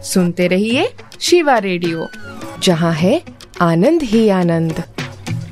सुनते रहिए शिवा रेडियो, जहाँ है आनंद ही आनंद।